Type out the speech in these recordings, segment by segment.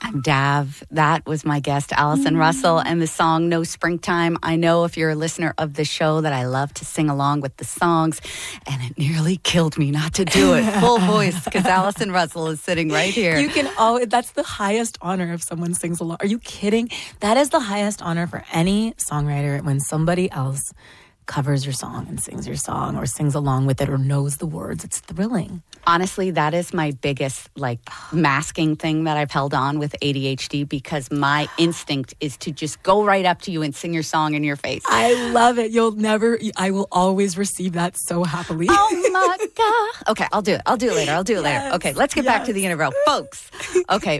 I'm Dav. That was my guest, Allison Russell, and the song No Springtime. I know if you're a listener of the show that I love to sing along with the songs, and it nearly killed me not to do it full voice because Allison Russell is sitting right here. You can that's the highest honor if someone sings along. Are you kidding? That is the highest honor for any songwriter when somebody else covers your song and sings your song or sings along with it or knows the words. It's thrilling. Honestly, that is my biggest masking thing that I've held on with ADHD because my instinct is to just go right up to you and sing your song in your face. I love it. I will always receive that so happily. Oh my God. Okay, I'll do it. I'll do it later. Yes, Okay, let's get back to the interview. Folks, okay,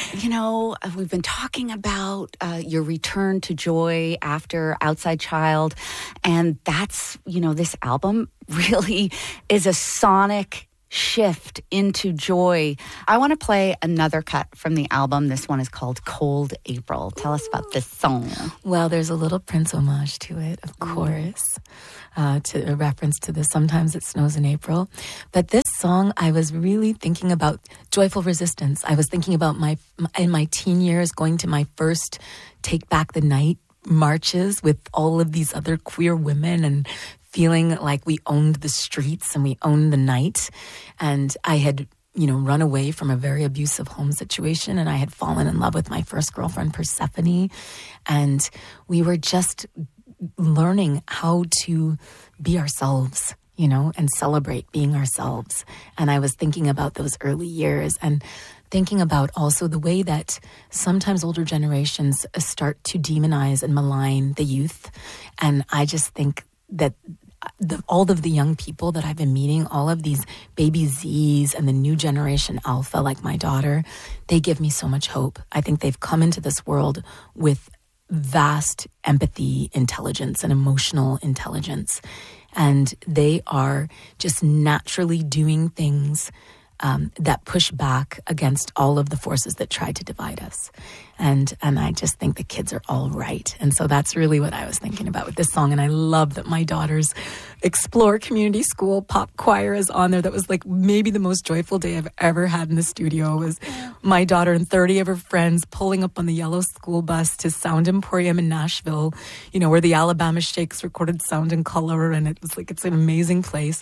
we've been talking about your return to joy after Outside Child, and that's, this album really is a sonic shift into joy. I want to play another cut from the album. This one is called Cold April. Tell us about this song. Well, there's a little Prince homage to it, of course, to a reference to the Sometimes It Snows in April. But this song, I was really thinking about joyful resistance. I was thinking about in my teen years going to my first Take Back the Night marches with all of these other queer women and feeling like we owned the streets and we owned the night. And I had, run away from a very abusive home situation, and I had fallen in love with my first girlfriend, Persephone. And we were just learning how to be ourselves, and celebrate being ourselves. And I was thinking about those early years and thinking about also the way that sometimes older generations start to demonize and malign the youth. And I just think that all of the young people that I've been meeting, all of these baby Zs and the new generation alpha, like my daughter, they give me so much hope. I think they've come into this world with vast empathy, intelligence, and emotional intelligence. And they are just naturally doing things that push back against all of the forces that try to divide us. And I just think the kids are all right. And so that's really what I was thinking about with this song. And I love that my daughter's Explore Community School pop choir is on there. That was maybe the most joyful day I've ever had in the studio. Was my daughter and 30 of her friends pulling up on the yellow school bus to Sound Emporium in Nashville, where the Alabama Shakes recorded Sound and Color. And it was it's an amazing place.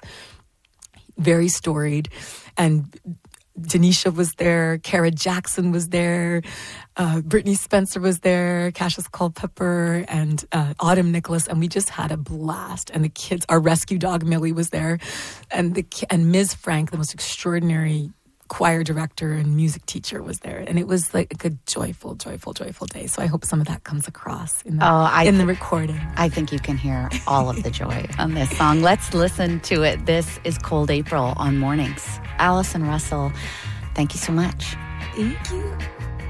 Very storied. And Denisha was there, Kara Jackson was there, Brittany Spencer was there, Cassius Culpepper, and Autumn Nicholas, and we just had a blast. And the kids, our rescue dog Millie was there, and Ms. Frank, the most extraordinary choir director and music teacher, was there, and it was like a joyful day. So I hope some of that comes across in the recording. I think you can hear all of the joy on this song. Let's listen to it. This is Cold April on Mornings. Allison Russell, thank you so much. Thank you.